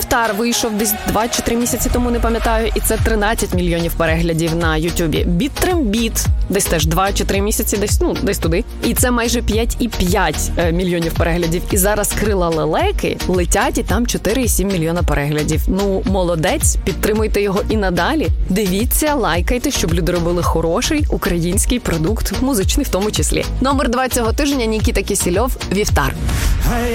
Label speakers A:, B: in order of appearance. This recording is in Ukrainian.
A: Вівтар вийшов десь 2 чи 3 місяці тому, не пам'ятаю, і це 13 мільйонів переглядів на Ютубі. Біт-трембіт десь теж 2 чи 3 місяці, десь туди. І це майже 5,5 мільйонів переглядів. І зараз Крила лелеки летять, і там 4,7 мільйона переглядів. Ну, молодець, підтримуйте його і надалі. Дивіться, лайкайте, щоб люди робили хороший український продукт, музичний в тому числі. Номер 2 цього тижня – Нікіта Кісільов, «Вівтар».